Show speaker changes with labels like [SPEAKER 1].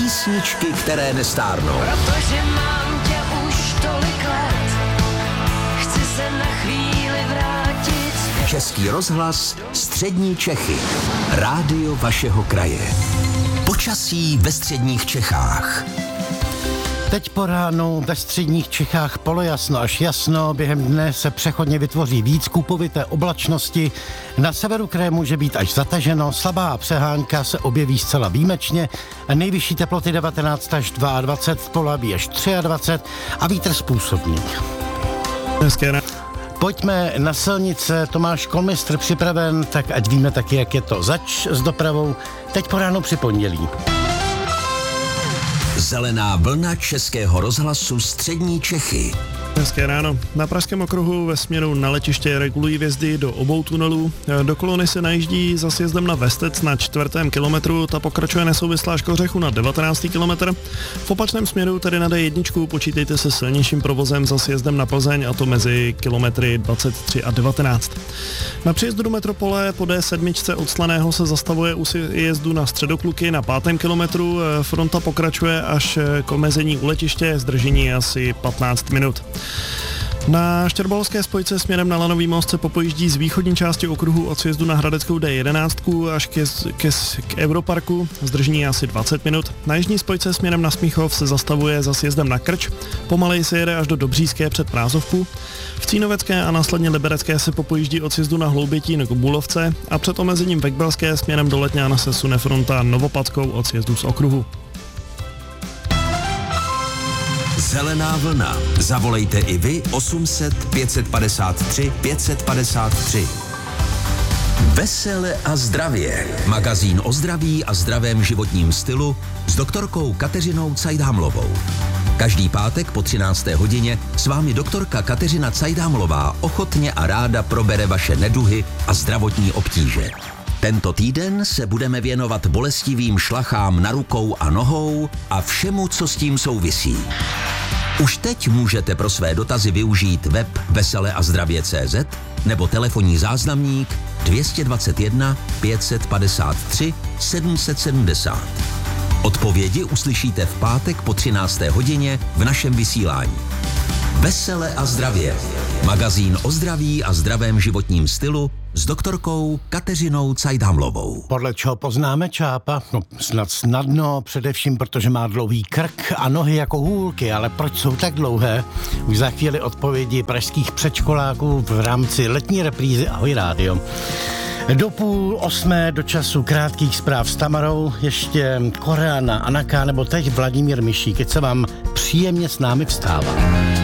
[SPEAKER 1] Písničky, které nestárnou.
[SPEAKER 2] Protože mám tě už tolik let, chci se na chvíli vrátit zpět.
[SPEAKER 1] Český rozhlas, střední Čechy. Rádio vašeho kraje. Počasí ve středních Čechách.
[SPEAKER 3] Teď po ránu ve středních Čechách polojasno až jasno, během dne se přechodně vytvoří víc kupovité oblačnosti, na severu kraje může být až zataženo, slabá přehánka se objeví zcela výjimečně, nejvyšší teploty 19 až 22, v Polabí až 23 a vítr způsobný. Pojďme na silnice, Tomáš Kolmistr připraven, tak ať víme taky, jak je to zač s dopravou, teď po ránu při pondělí.
[SPEAKER 1] Zelená vlna Českého rozhlasu střední Čechy.
[SPEAKER 4] Hezké ráno. Na Pražském okruhu ve směru na letiště regulují vjezdy do obou tunelů. Do kolony se najíždí za sjezdem na Vestec na 4. kilometru, ta pokračuje nesouvislá až k Ořechu na 19. kilometr. V opačném směru, tedy na D1, počítejte se silnějším provozem za sjezdem na Plzeň, a to mezi kilometry 23 a 19. Na příjezdu do metropole po D7 od Slaného se zastavuje u jezdu na Středokluky na 5. kilometru. Fronta pokračuje až k omezení u letiště, zdržení je asi 15 minut. Na Štěrbolovské spojce směrem na Lanový most se popojíždí z východní části okruhu od sjezdu na Hradeckou D11 až k Europarku, zdržení je asi 20 minut. Na jižní spojce směrem na Smíchov se zastavuje za sjezdem na Krč, pomaleji se jede až do Dobříské před Prázovku. V Cínovecké a následně Liberecké se popojíždí od sjezdu na Hloubětín k Bulovce a před omezením Vekbelské směrem do Letňána se sune fronta Novopadskou od sjezdu z okruhu.
[SPEAKER 1] Zelená vlna. Zavolejte i vy 800 553 553. Vesele a zdravě. Magazín o zdraví a zdravém životním stylu s doktorkou Kateřinou Cajdhamlovou. Každý pátek po 13. hodině s vámi doktorka Kateřina Cajdhamlová ochotně a ráda probere vaše neduhy a zdravotní obtíže. Tento týden se budeme věnovat bolestivým šlachám na rukou a nohou a všemu, co s tím souvisí. Už teď můžete pro své dotazy využít web veseleazdravě.cz nebo telefonní záznamník 221 553 770. Odpovědi uslyšíte v pátek po 13. hodině v našem vysílání. Vesele a zdravě. Magazín o zdraví a zdravém životním stylu s doktorkou Kateřinou Cajdhamlovou.
[SPEAKER 3] Podle čeho poznáme čápa? No snadno, především protože má dlouhý krk a nohy jako hůlky, ale proč jsou tak dlouhé? Už za chvíli odpovědi pražských předškoláků v rámci letní reprízy Ahoj rádio. Do 7:30 do času krátkých zpráv s Tamarou, ještě Koreana, Anaka nebo teď Vladimír Mišík, keď se vám příjemně s námi vstává.